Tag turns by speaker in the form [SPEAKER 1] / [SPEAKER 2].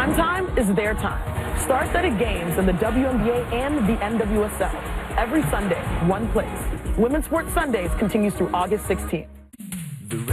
[SPEAKER 1] Prime time is their time. Star-studded games in the WNBA and the NWSL. Every Sunday, one place. Women's Sports Sundays continues through August 16th.